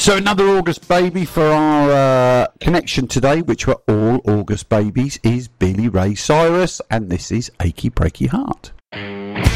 So another August baby for our connection today, which were all August babies, is Billy Ray Cyrus, and this is Achy Breaky Heart.